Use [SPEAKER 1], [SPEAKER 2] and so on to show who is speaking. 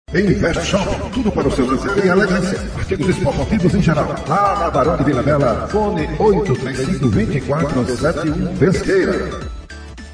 [SPEAKER 1] Invest Shop, tudo para o seu lazer e elegância. Artigos esportivos em geral. Lá na Barão de Vila Bela, fone 835-2471 Pesqueira.